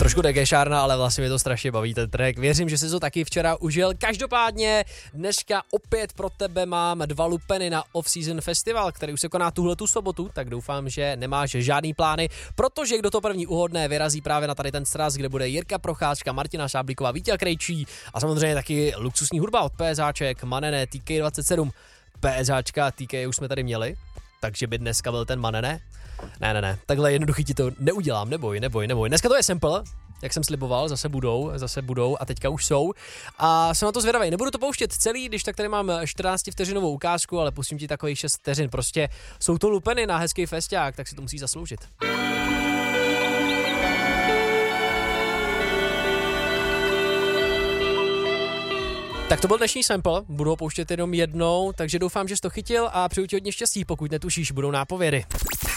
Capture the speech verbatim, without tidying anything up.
Trošku degešárna, ale vlastně mě to strašně baví ten track. Věřím, že jsi to taky včera užil. Každopádně dneska opět pro tebe mám dva lupeny na Off-Season Festival, který už se koná tuhletu sobotu, tak doufám, že nemáš žádný plány, protože kdo to první uhodne, vyrazí právě na tady ten sraz, kde bude Jirka Procházka, Martina Šáblíková, Vítěl Krejčí a samozřejmě taky luxusní hudba od PSHček, Manene, T K dvacet sedm. PSHčka a T K už jsme tady měli, takže by dneska byl ten Manene. Ne, ne, ne, takhle jednoduchý ti to neudělám, neboj, neboj, neboj. Dneska to je sample, jak jsem sliboval, zase budou, zase budou a teďka už jsou. A jsem na to zvědavej, nebudu to pouštět celý, když tak tady mám čtrnáct vteřinovou ukázku, ale pustím ti takových šest vteřin, prostě jsou to lupeny na hezký festiák, tak si to musí zasloužit. Tak to byl dnešní sample, budu ho pouštět jenom jednou, takže doufám, že jsi to chytil a přeju ti hodně štěstí, pokud netušíš, budou nápovědy.